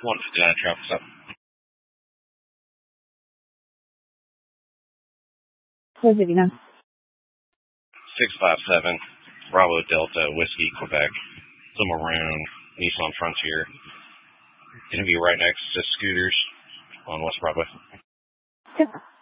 159 traffic stop. 459. 657 Bravo Delta Whiskey Quebec. It's a maroon Nissan Frontier. Going to be right next to Scooters on West Broadway. Sure.